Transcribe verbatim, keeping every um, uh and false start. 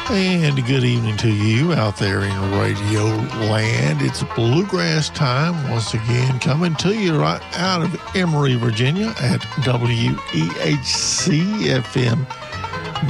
And good evening to you out there in radio land. It's bluegrass time once again, coming to you right out of Emory, Virginia at W E H C F M